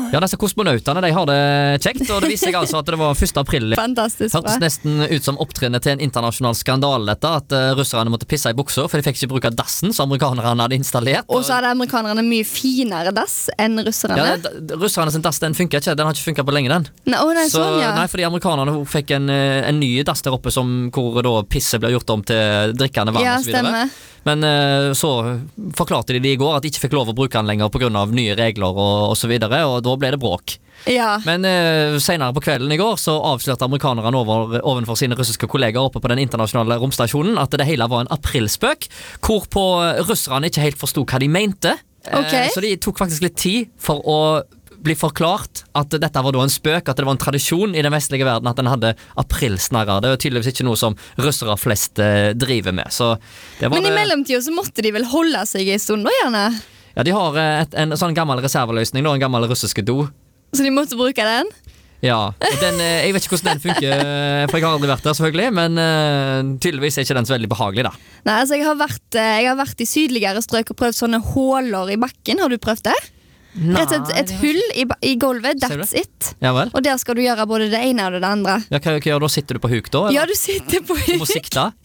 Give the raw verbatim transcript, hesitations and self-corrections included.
Ja, disse kosmonautene, de har det kjekt, og det viser seg altså at det var første april. Fantastisk bra. Hørtes nesten ut som opptrinnet til en internasjonal skandale dette, at uh, russerne måtte pisse i bukser, for de fikk ikke bruke dassen som amerikanerne hadde installert. Og så hadde amerikanerne mye finere dass enn russerne. Ja, d- russerne sin dass, den funker ikke, den har ikke funket på lenge den. Nei, å, nei, Så, sånn, ja. nei, fordi amerikanerne fikk en, eh, en ny dass der oppe som, hvor da pisset ble gjort om til drikkende vann Ja, og så videre. stemmer. Men eh, så forklarte de det i går at de ikke fikk lov å bruke den lenger på grunn av nye regler og, og så videre, og da ble det bråk. Ja. Men eh, senere på kvelden i går så avslørte amerikanerne over, ovenfor sine russiske kolleger oppe på den internasjonale romstasjonen at det hele var en aprilspøk, hvorpå russerne ikke helt forstod hva de mente. Ok. Eh, så de tok faktisk litt tid for å bli forklart at dette var da en spøk, at det var en tradisjon i den vestlige verden at den hadde aprilsnarrer. Det er tydeligvis ikke noe som russere flest eh, driver med. Så det var Men i det- mellomtiden så måtte de vel holde seg en stund da, gjerne? Ja, de har eh, et, en sånn gammel reserveløsning, da, en gammel russiske do. Så de måtte bruke den? Ja, og den, eh, jeg vet ikke hvordan den funker, eh, for jeg har aldri vært der selvfølgelig, men eh, tydeligvis er ikke den så veldig behagelig da. Nei, altså jeg har vært, eh, jeg har vært i sydligere strøk og prøvd sånne håler i bakken. Har du prøvd det? Rett og slett et det har- hull i, ba- i gulvet, Ser du that's it. Ja vel. Og der skal du gjøre både det ene og det andre. Ja, hva, hva gjør du da? Sitter du på huk da? eller? Ja, du sitter på Du må sikte?